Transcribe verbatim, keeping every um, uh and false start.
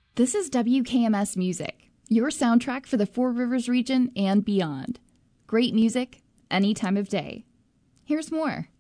This is W K M S Music, your soundtrack for the Four Rivers region and beyond. Great music, any time of day. Here's more.